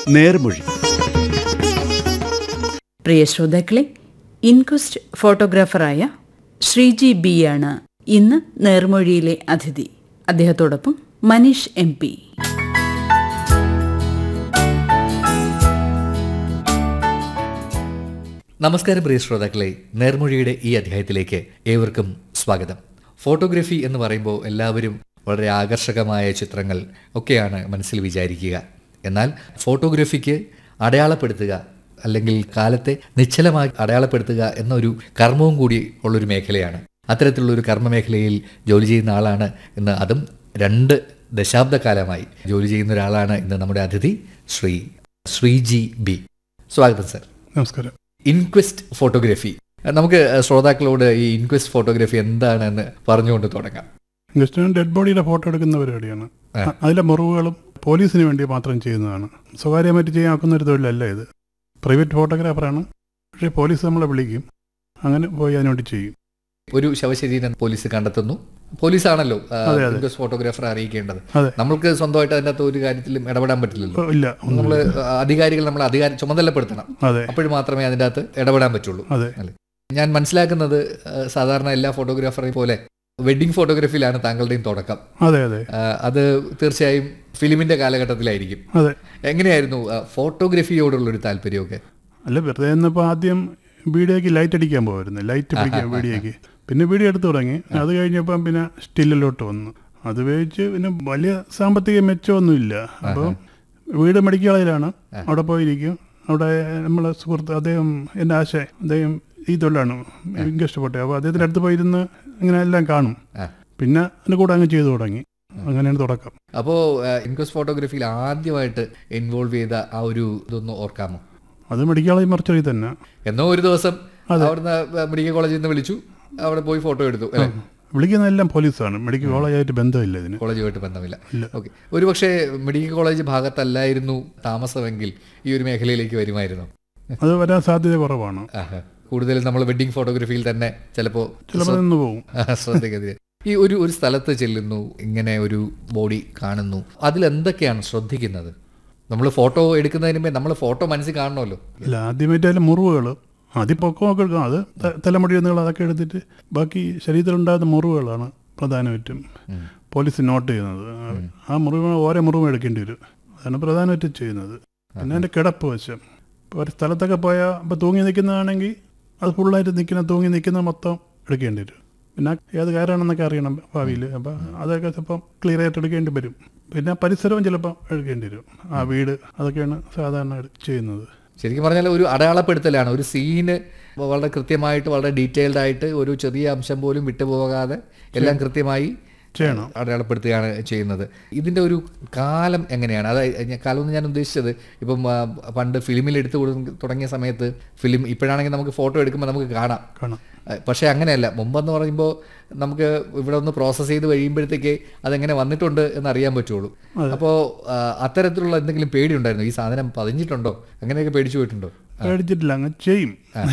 നേർമൊഴി. പ്രിയ ശ്രോതാക്കളെ, inquest ഫോട്ടോഗ്രാഫറായ Sreeji B ആണ് ഇന്ന് നേർമൊഴിയിലെ അതിഥി. അദ്ദേഹത്തോടൊപ്പം മനീഷ് MP. നമസ്കാരം പ്രിയ ശ്രോതാക്കളെ, നേർമൊഴിയുടെ ഈ അധ്യായത്തിലേക്ക് ഏവർക്കും സ്വാഗതം. ഫോട്ടോഗ്രാഫി എന്ന് പറയുമ്പോൾ എല്ലാവരും വളരെ ആകർഷകമായ ചിത്രങ്ങൾ ഒക്കെയാണ് മനസ്സിൽ വിചാരിക്കുക. എന്നാൽ ഫോട്ടോഗ്രാഫിക്ക് അടയാളപ്പെടുത്തുക അല്ലെങ്കിൽ കാലത്തെ നിശ്ചലമായി അടയാളപ്പെടുത്തുക എന്നൊരു കർമ്മവും കൂടി ഉള്ളൊരു മേഖലയാണ്. അത്തരത്തിലുള്ളൊരു കർമ്മമേഖലയിൽ ജോലി ചെയ്യുന്ന ആളാണ് ഇന്ന്, അതും 2 ദശാബ്ദക്കാലമായി ജോലി ചെയ്യുന്ന ഒരാളാണ് ഇന്ന് നമ്മുടെ അതിഥി ശ്രീജി ബി. സ്വാഗതം സർ. നമസ്കാരം. ഇൻക്വസ്റ്റ് ഫോട്ടോഗ്രാഫി, നമുക്ക് ശ്രോതാക്കളോട് ഈ ഇൻക്വസ്റ്റ് ഫോട്ടോഗ്രാഫി എന്താണെന്ന് പറഞ്ഞുകൊണ്ട് തുടങ്ങാം. ഇൻക്വസ്റ്റ് ഡെഡ് ബോഡിയുടെ ഫോട്ടോ എടുക്കുന്ന പരിപാടിയാണ്. അതിലെ മുറിവുകളും പോലീസിന് വേണ്ടി മാത്രം ചെയ്യുന്നതാണ്. സ്വകാര്യമായിട്ട് ചെയ്യാൻ ആക്കുന്ന ഒരു തൊഴിലല്ല ഇത്. പ്രൈവറ്റ് ഫോട്ടോഗ്രാഫറാണ്, പക്ഷേ പോലീസ് നമ്മളെ വിളിക്കും, അങ്ങനെ പോയി അതിനുവേണ്ടി ചെയ്യും. ഒരു ശവശരീരം പോലീസ് കണ്ടെത്തുന്നു, പോലീസാണല്ലോ ഇൻക്വസ്റ്റ് ഫോട്ടോഗ്രാഫർ അറിയിക്കേണ്ടത്. നമ്മൾക്ക് സ്വന്തമായിട്ട് അതിൻ്റെ അകത്ത് ഒരു കാര്യത്തിലും ഇടപെടാൻ പറ്റില്ലല്ലോ. ഇല്ല, നമ്മള് അധികാരികൾ നമ്മളെ ചുമതലപ്പെടുത്തണം, അപ്പോഴും മാത്രമേ അതിൻ്റെ അകത്ത് ഇടപെടാൻ പറ്റുള്ളൂ. ഞാൻ മനസ്സിലാക്കുന്നത് സാധാരണ എല്ലാ ഫോട്ടോഗ്രാഫറെയും പോലെ വെഡിങ് ഫോട്ടോഗ്രാഫിയിലാണ് താങ്കളുടെയും തുടക്കം. അത് തീർച്ചയായും ഫിലിമിന്റെ കാലഘട്ടത്തിലായിരിക്കും. എങ്ങനെയായിരുന്നു ഫോട്ടോഗ്രാഫിയോടുള്ളൊരു താല്പര്യമൊക്കെ? അല്ല, വെറുതെ ഇന്നിപ്പോൾ ആദ്യം വീഡിയോക്ക് ലൈറ്റ് അടിക്കാൻ പോകുമായിരുന്നു, ലൈറ്റ് പിടിക്കാൻ വീഡിയോക്ക്. പിന്നെ വീഡിയോ എടുത്തു തുടങ്ങി. അത് കഴിഞ്ഞപ്പം പിന്നെ സ്റ്റില്ലിലോട്ട് വന്നു. അത് ഉപയോഗിച്ച് പിന്നെ വലിയ സാമ്പത്തിക മെച്ചമൊന്നുമില്ല. അപ്പോൾ വീട് മെഡിക്കൽ കോളേജിലാണ്, അവിടെ പോയിരിക്കും. അവിടെ നമ്മളെ സുഹൃത്ത്, അദ്ദേഹം എൻ്റെ ആശയം, അദ്ദേഹം ഈ തൊഴിലാണ് ഇൻക്വസ്റ്റ് ഫോട്ടോ. അപ്പോൾ അദ്ദേഹത്തിൻ്റെ അടുത്ത് പോയിരുന്ന് ഇങ്ങനെ എല്ലാം കാണും. പിന്നെ അതിൻ്റെ കൂടെ അങ്ങ് ചെയ്തു തുടങ്ങി. അങ്ങനെയാണ് തുടക്കം. അപ്പോൾ ഇൻക്വസ്റ്റ് ഫോട്ടോഗ്രാഫിയിൽ ആദ്യമായിട്ട് ഇൻവോൾവ് ചെയ്ത ആ ഒരു ഇതൊന്ന് ഓർക്കാമോ? അത് മെഡിക്കൽ കോളേജ് മർച്ചറി തന്നെ. എന്നോ ഒരു ദിവസം അവിടുന്ന് മെഡിക്കൽ കോളേജിൽ നിന്ന് വിളിച്ചു, അവിടെ പോയി ഫോട്ടോ എടുത്തു. വിളിക്കുന്നതെല്ലാം പോലീസാണ്, മെഡിക്കൽ കോളേജായിട്ട് ബന്ധമില്ല, ഇതിന് കോളേജുമായിട്ട് ബന്ധമില്ല. ഓക്കെ, ഒരു പക്ഷേ മെഡിക്കൽ കോളേജ് ഭാഗത്തല്ലായിരുന്നു താമസമെങ്കിൽ ഈ ഒരു മേഖലയിലേക്ക് വരുമായിരുന്നു? അത് വരാൻ സാധ്യത കുറവാണ്. കൂടുതലും നമ്മൾ വെഡിങ് ഫോട്ടോഗ്രാഫിയിൽ തന്നെ ചിലപ്പോൾ നിന്ന് പോകും. ശ്രദ്ധിക്കരുത്. ഈ ഒരു സ്ഥലത്ത് ചെല്ലുന്നു, ഇങ്ങനെ ഒരു ബോഡി കാണുന്നു, അതിലെന്തൊക്കെയാണ് ശ്രദ്ധിക്കുന്നത്? നമ്മൾ ഫോട്ടോ എടുക്കുന്നതിന് മുമ്പേ നമ്മൾ ഫോട്ടോ മനസ്സിൽ കാണണമല്ലോ. അല്ല, ആദ്യമായിട്ട് അതിലെ മുറിവുകൾ, ആദ്യം പൊക്കമൊക്കെ എടുക്കാം, അത് തലമുടി നീളം അതൊക്കെ എടുത്തിട്ട് ബാക്കി ശരീരത്തിലുണ്ടാകുന്ന മുറിവുകളാണ് പ്രധാനമായിട്ടും പോലീസ് നോട്ട് ചെയ്യുന്നത്. ആ മുറിവ് ഓരോ മുറിവും എടുക്കേണ്ടി വരും, അതാണ് പ്രധാനമായിട്ടും ചെയ്യുന്നത്. പിന്നെ അതിൻ്റെ കിടപ്പ് വശം, ഇപ്പോൾ ഒരു സ്ഥലത്തൊക്കെ പോയാൽ ഇപ്പോൾ തൂങ്ങി നിൽക്കുന്നതാണെങ്കിൽ അത് ഫുള്ളായിട്ട് തൂങ്ങി നിൽക്കുന്ന മൊത്തം എടുക്കേണ്ടി വരും. പിന്നെ ഏത് കാര്യമാണെന്നൊക്കെ അറിയണം ഭാവിയിൽ. അപ്പോൾ അതൊക്കെ ചിലപ്പം ക്ലിയർ ആയിട്ട് എടുക്കേണ്ടി വരും. പിന്നെ പരിസരവും ചിലപ്പോൾ എടുക്കേണ്ടി വരും, ആ വീട്, അതൊക്കെയാണ് സാധാരണ ചെയ്യുന്നത്. ശരിക്കും പറഞ്ഞാൽ ഒരു അടയാളപ്പെടുത്തലാണ്. ഒരു സീന് വളരെ കൃത്യമായിട്ട്, വളരെ ഡീറ്റെയിൽഡ് ആയിട്ട്, ഒരു ചെറിയ അംശം പോലും വിട്ടുപോകാതെ എല്ലാം കൃത്യമായി ചെയ്യണം, അടയാളപ്പെടുത്തുകയാണ് ചെയ്യുന്നത്. ഇതിൻ്റെ ഒരു കാലം എങ്ങനെയാണ്? അതായത് കാലം ഞാൻ ഉദ്ദേശിച്ചത്, ഇപ്പം പണ്ട് ഫിലിമിൽ എടുത്തു തുടങ്ങിയ സമയത്ത്, ഫിലിം ഇപ്പോഴാണെങ്കിൽ നമുക്ക് ഫോട്ടോ എടുക്കുമ്പോൾ നമുക്ക് കാണാം, പക്ഷേ അങ്ങനെയല്ല. മുമ്പെന്ന് പറയുമ്പോൾ നമുക്ക് ഇവിടെ ഒന്ന് പ്രോസസ്സ് ചെയ്ത് കഴിയുമ്പോഴത്തേക്ക് അതെങ്ങനെ വന്നിട്ടുണ്ട് എന്നറിയാൻ പറ്റുള്ളൂ. അപ്പോൾ അത്തരത്തിലുള്ള എന്തെങ്കിലും പേടി ഉണ്ടായിരുന്നു? ഈ സാധനം പതിഞ്ഞിട്ടുണ്ടോ, അങ്ങനെയൊക്കെ പേടിച്ചു പോയിട്ടുണ്ടോ? പേടിച്ചിട്ടില്ല, അങ്ങ് ചെയ്യും.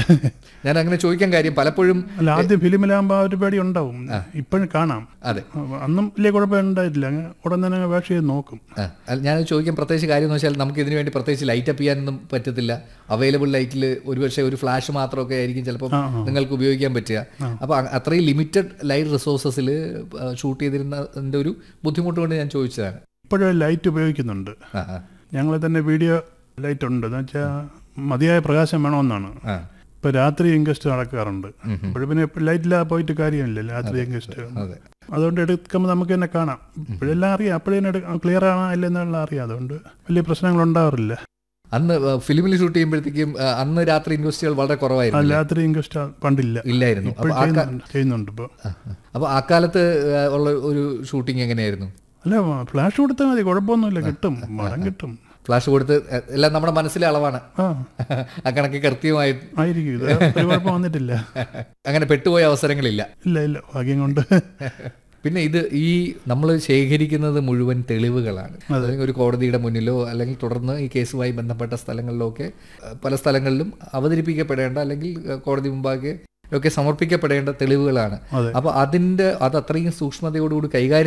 ഞാൻ അങ്ങനെ ചോദിക്കാൻ കാര്യം, പലപ്പോഴും ആദ്യം ഫിലിമിലാകുമ്പോൾ ഒരു പേടി ഉണ്ടാവും, ഇപ്പോഴും കാണാം. അതെ, അന്നും വലിയ കുഴപ്പം ഉണ്ടായിട്ടില്ല, ഉടൻ തന്നെ വേഷ ചെയ്ത് നോക്കും. ഞാൻ ചോദിക്കാൻ പ്രത്യേകിച്ച് കാര്യം എന്ന് വെച്ചാൽ, നമുക്ക് ഇതിനു വേണ്ടി പ്രത്യേകിച്ച് ലൈറ്റ് അപ്പ് ചെയ്യാനൊന്നും പറ്റത്തില്ല. അവൈലബിൾ ലൈറ്റിൽ ഒരുപക്ഷെ ഒരു ഫ്ലാഷ് മാത്രമൊക്കെ ആയിരിക്കും ചിലപ്പോൾ നിങ്ങൾക്ക് ഉപയോഗിക്കാൻ പറ്റുക. അപ്പോൾ അത്രയും ലിമിറ്റഡ് ലൈറ്റ് റിസോഴ്സസിൽ ഷൂട്ട് ചെയ്തിരുന്നതിൻ്റെ ഒരു ബുദ്ധിമുട്ട് കൊണ്ട് ഞാൻ ചോദിച്ചതാണ്. ഇപ്പോഴും ലൈറ്റ് ഉപയോഗിക്കുന്നുണ്ട്, ഞങ്ങൾ തന്നെ വീഡിയോ ലൈറ്റ് ഉണ്ട്, എന്ന് വെച്ചാൽ മതിയായ പ്രകാശം വേണമെന്നാണ്. ഇപ്പൊ രാത്രി ഇൻക്വസ്റ്റ് നടക്കാറുണ്ട്, ഇപ്പോഴും പിന്നെ ലൈറ്റില്ലാതെ പോയിട്ട് കാര്യമില്ല രാത്രി ഇൻക്വസ്റ്റ്. അതുകൊണ്ട് എടുക്കുമ്പോൾ നമുക്ക് തന്നെ കാണാം, ഇപ്പോഴെല്ലാം അറിയാം, അപ്പോഴേ ക്ലിയർ ആണോ അല്ലെന്നുള്ള അറിയാം. അതുകൊണ്ട് വലിയ പ്രശ്നങ്ങൾ ഉണ്ടാവാറില്ല. അന്ന് ഫിലിമിൽ ഷൂട്ട് ചെയ്യുമ്പോഴത്തേക്കും അന്ന് രാത്രി ഇൻക്വസ്റ്റുകൾ വളരെ കുറവായിരുന്നു. രാത്രി ഇൻക്വസ്റ്റ് ഇല്ലായിരുന്നു, ചെയ്യുന്നുണ്ട് ഇപ്പോൾ. അപ്പോൾ ആ കാലത്ത് ഉള്ള ഒരു ഷൂട്ടിംഗ് എങ്ങനെയായിരുന്നു? അല്ല, ഫ്ലാഷ് കൊടുത്താൽ മതി, കുഴപ്പമൊന്നുമില്ല, കിട്ടും, മരം കിട്ടും. ഫ്ലാഷ് കൊടുത്ത് എല്ലാം നമ്മുടെ മനസ്സിലെ അളവാണ്, ആ കണക്ക് കൃത്യമായിരിക്കും, കുഴപ്പം വന്നിട്ടില്ല. അങ്ങനെ പെട്ടുപോയ അവസരങ്ങളില്ല. ഇല്ല, ഭാഗ്യം കൊണ്ട്. പിന്നെ ഈ നമ്മൾ ശേഖരിക്കുന്നത് മുഴുവൻ തെളിവുകളാണ്. അല്ലെങ്കിൽ ഒരു കോടതിയുടെ മുന്നിലോ അല്ലെങ്കിൽ തുടർന്ന് ഈ കേസുമായി ബന്ധപ്പെട്ട സ്ഥലങ്ങളിലോ ഒക്കെ പല സ്ഥലങ്ങളിലും അവതരിപ്പിക്കപ്പെടേണ്ട അല്ലെങ്കിൽ കോടതി മുമ്പാകെ ഒക്കെ സമർപ്പിക്കപ്പെടേണ്ട തെളിവുകളാണ്. അപ്പോൾ അത് അത്രയും സൂക്ഷ്മതയോടുകൂടി കൈകാര്യം